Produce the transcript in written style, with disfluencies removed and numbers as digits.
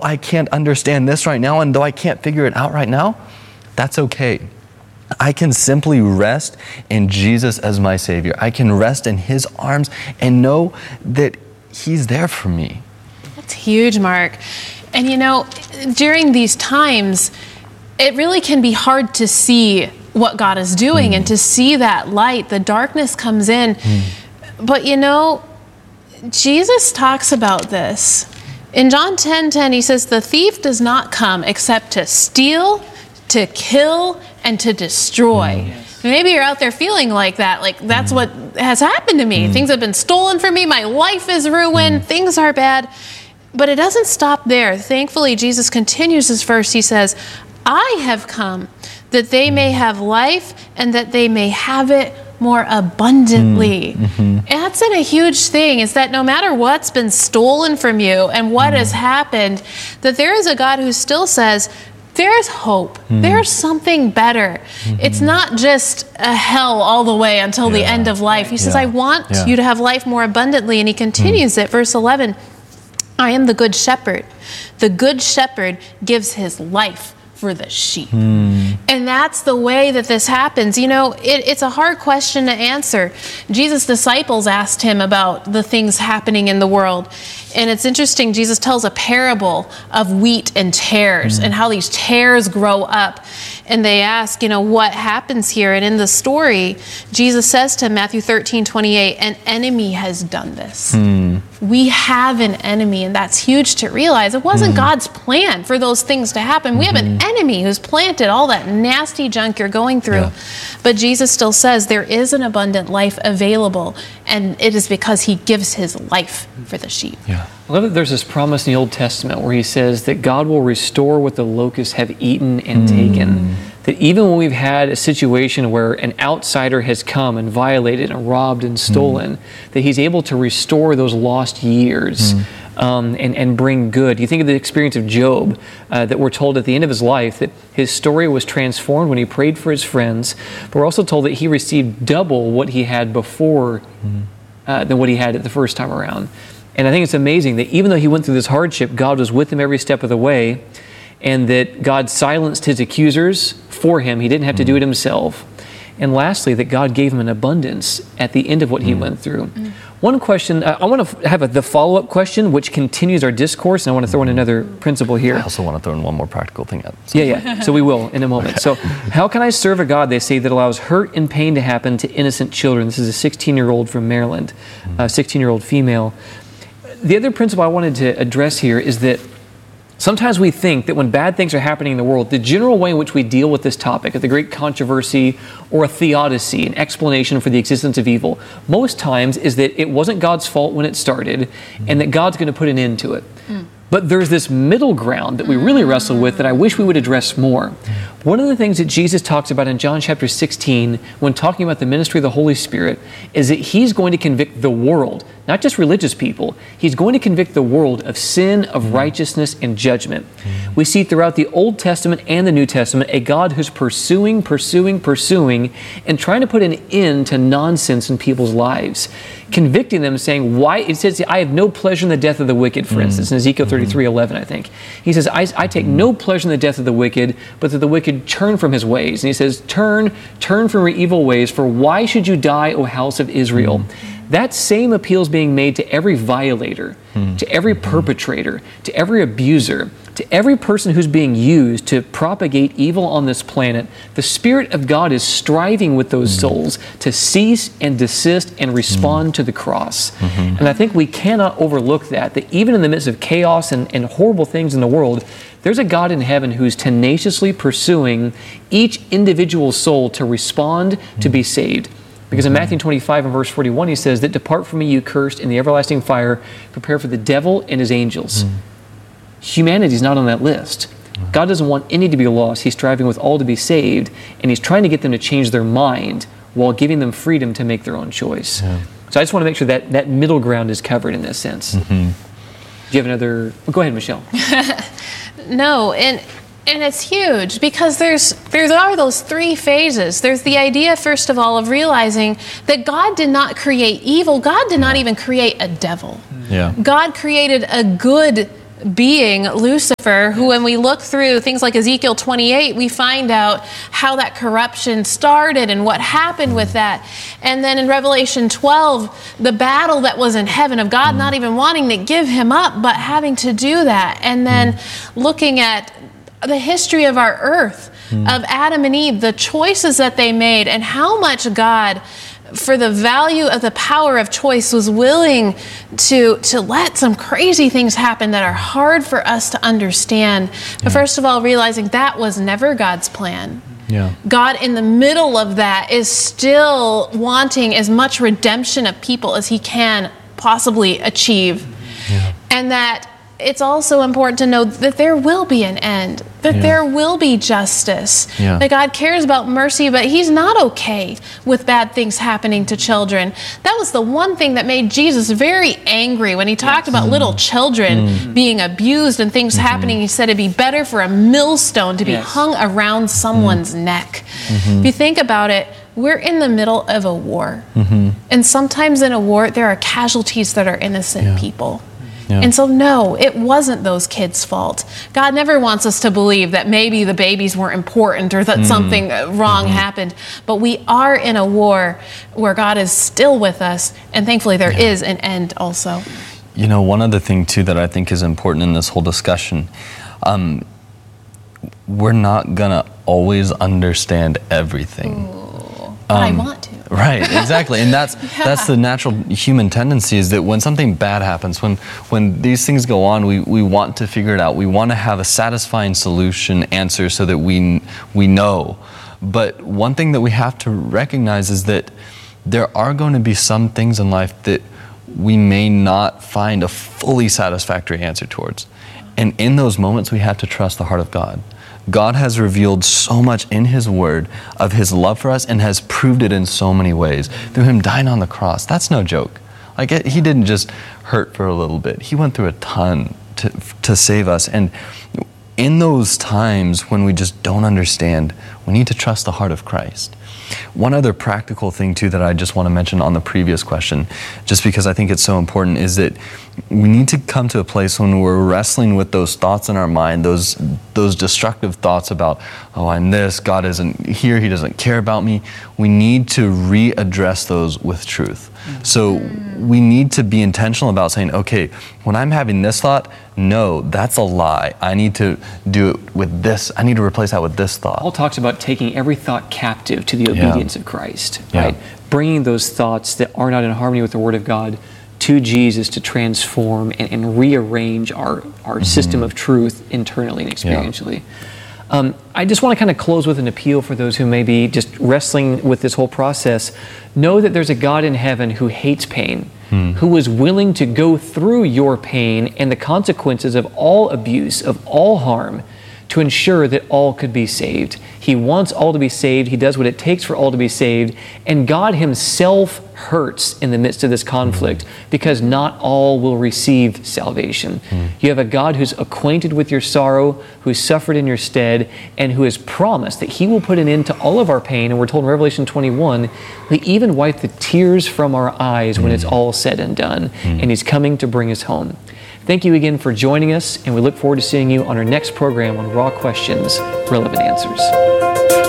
I can't understand this right now, and though I can't figure it out right now, that's okay. I can simply rest in Jesus as my Savior. I can rest in His arms and know that He's there for me. That's huge, Mark. And during these times, it really can be hard to see what God is doing and to see that light. The darkness comes in. But Jesus talks about this. In John 10:10, He says, the thief does not come except to steal, to kill, and to destroy. Maybe you're out there feeling like that. Like, that's what has happened to me. Things have been stolen from me. My life is ruined. Things are bad. But it doesn't stop there. Thankfully, Jesus continues this verse. He says, I have come that they may have life and that they may have it more abundantly. And that's a huge thing, is that no matter what's been stolen from you and what has happened, that there is a God who still says, there's hope. There's something better. It's not just a hell all the way until the end of life. He says, I want you to have life more abundantly. And He continues it, verse 11, I am the good shepherd. The good shepherd gives his life for the sheep. And that's the way that this happens. It's a hard question to answer. Jesus' disciples asked Him about the things happening in the world. And it's interesting, Jesus tells a parable of wheat and tares and how these tares grow up. And they ask, what happens here? And in the story, Jesus says to Matthew 13:28, an enemy has done this. We have an enemy, and that's huge to realize. It wasn't God's plan for those things to happen. We have an enemy who's planted all that nasty junk you're going through. But Jesus still says there is an abundant life available, and it is because He gives His life for the sheep. I love that there's this promise in the Old Testament where He says that God will restore what the locusts have eaten and taken. That even when we've had a situation where an outsider has come and violated and robbed and stolen, that He's able to restore those lost years and bring good. You think of the experience of Job, that we're told at the end of his life that his story was transformed when he prayed for his friends, but we're also told that he received double what he had before than what he had at the first time around. And I think it's amazing that even though he went through this hardship, God was with him every step of the way, and that God silenced his accusers for him. He didn't have to do it himself. And lastly, that God gave him an abundance at the end of what he went through. One question, I want to have the follow-up question, which continues our discourse, and I want to throw in another principle here. I also want to throw in one more practical thing. So we will in a moment. So how can I serve a God, they say, that allows hurt and pain to happen to innocent children? This is a 16-year-old from Maryland, a 16-year-old female. The other principle I wanted to address here is that sometimes we think that when bad things are happening in the world, the general way in which we deal with this topic, the great controversy or a theodicy, an explanation for the existence of evil, most times is that it wasn't God's fault when it started and that God's going to put an end to it. But there's this middle ground that we really wrestle with that I wish we would address more. One of the things that Jesus talks about in John chapter 16, when talking about the ministry of the Holy Spirit, is that He's going to convict the world, not just religious people. He's going to convict the world of sin, of righteousness, and judgment. We see throughout the Old Testament and the New Testament a God who's pursuing, and trying to put an end to nonsense in people's lives. Convicting them, saying, why? It says, I have no pleasure in the death of the wicked, for instance, in Ezekiel 33:11, I think. He says, I take no pleasure in the death of the wicked, but that the wicked turn from his ways. And he says, turn from your evil ways, for why should you die, O house of Israel? That same appeal is being made to every violator, to every perpetrator, to every abuser, to every person who's being used to propagate evil on this planet. The Spirit of God is striving with those souls to cease and desist and respond to the cross. And I think we cannot overlook that even in the midst of chaos and horrible things in the world, there's a God in heaven who's tenaciously pursuing each individual soul to respond, to be saved. Because in Matthew 25 and verse 41, He says that, depart from me, you cursed, in the everlasting fire, prepare for the devil and his angels. Humanity's not on that list. God doesn't want any to be lost. He's striving with all to be saved, and He's trying to get them to change their mind while giving them freedom to make their own choice. So I just want to make sure that that middle ground is covered in this sense. Do you have another? Well, go ahead, Michelle. No, and it's huge because there are those three phases. There's the idea, first of all, of realizing that God did not create evil. God did not even create a devil. God created a good being, Lucifer, who when we look through things like Ezekiel 28, we find out how that corruption started and what happened with that. And then in Revelation 12, the battle that was in heaven of God not even wanting to give him up, but having to do that. And then looking at the history of our earth, of Adam and Eve, the choices that they made, and how much God, for the value of the power of choice, was willing to let some crazy things happen that are hard for us to understand. But first of all, realizing that was never God's plan. Yeah. God, in the middle of that, is still wanting as much redemption of people as he can possibly achieve. Yeah. And that it's also important to know that there will be an end, that there will be justice, that God cares about mercy, but he's not okay with bad things happening to children. That was the one thing that made Jesus very angry when he talked about little children being abused and things happening. He said it'd be better for a millstone to be hung around someone's neck. If you think about it, we're in the middle of a war. And sometimes in a war, there are casualties that are innocent people. Yeah. And so, no, it wasn't those kids' fault. God never wants us to believe that maybe the babies weren't important or that something wrong happened. But we are in a war where God is still with us, and thankfully there is an end also. You know, one other thing, too, that I think is important in this whole discussion, we're not going to always understand everything. But I want to. Right, exactly. And that's the natural human tendency, is that when something bad happens, when these things go on, we want to figure it out. We want to have a satisfying solution answer so that we know. But one thing that we have to recognize is that there are going to be some things in life that we may not find a fully satisfactory answer towards. And in those moments, we have to trust the heart of God. God has revealed so much in his word of his love for us and has proved it in so many ways. Through him dying on the cross, that's no joke. Like, he didn't just hurt for a little bit. He went through a ton to save us. And in those times when we just don't understand, we need to trust the heart of Christ. One other practical thing, too, that I just want to mention on the previous question, just because I think it's so important, is that we need to come to a place when we're wrestling with those thoughts in our mind, those destructive thoughts about, oh, I'm this, God isn't here, he doesn't care about me. We need to readdress those with truth. So we need to be intentional about saying, okay, when I'm having this thought, no, that's a lie. I need to do it with this. I need to replace that with this thought. Paul talks about taking every thought captive to the obedience of Christ, right? Bringing those thoughts that are not in harmony with the Word of God to Jesus to transform and rearrange our system of truth internally and experientially. I just want to kind of close with an appeal for those who may be just wrestling with this whole process. Know that there's a God in heaven who hates pain, who was willing to go through your pain and the consequences of all abuse, of all harm, to ensure that all could be saved. He wants all to be saved. He does what it takes for all to be saved. And God himself hurts in the midst of this conflict because not all will receive salvation. You have a God who's acquainted with your sorrow, who's suffered in your stead, and who has promised that he will put an end to all of our pain. And we're told in Revelation 21, he even wiped the tears from our eyes when it's all said and done. And he's coming to bring us home. Thank you again for joining us, and we look forward to seeing you on our next program on Raw Questions, Relevant Answers.